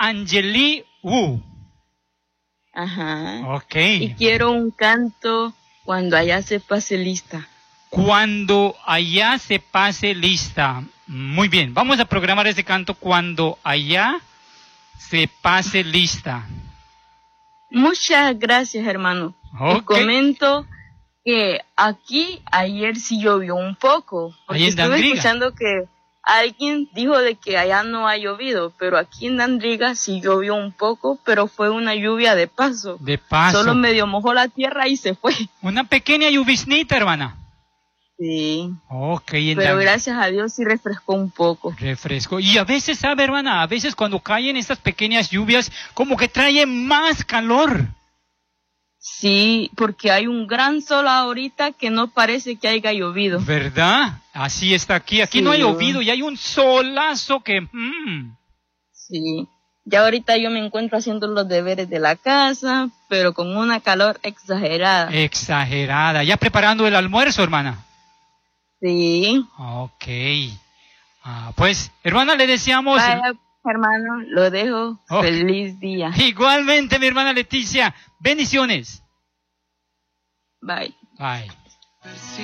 Angeli Wu. Ajá. Ok. Y quiero un canto cuando allá se pase lista. Cuando allá se pase lista. Muy bien, vamos a programar ese canto cuando allá se pase lista. Muchas gracias, hermano. Ok. Les comento que aquí ayer sí llovió un poco. Porque Ahí en estuve Dandriga. escuchando que alguien dijo de que allá no ha llovido, pero aquí en Dandriga sí llovió un poco, pero fue una lluvia de paso. De paso. Solo medio mojó la tierra y se fue. Una pequeña lluviznita, hermana. Sí. Ok, Pero gracias a Dios sí refrescó un poco. refresco. Y a veces, ¿sabe, hermana? A veces cuando caen estas pequeñas lluvias, como que trae más calor. Sí, porque hay un gran sol ahorita que no parece que haya llovido. ¿Verdad? Así está aquí. Aquí Sí. no ha llovido y hay un solazo que... Sí. Ya ahorita yo me encuentro haciendo los deberes de la casa, pero con una calor exagerada. Exagerada. ¿Ya preparando el almuerzo, hermana? Sí. Ok. Pues, hermana, le deseamos... Vaya, hermano, lo dejo. Ok. Feliz día. Igualmente, mi hermana Leticia. Bendiciones. Bye. Bye.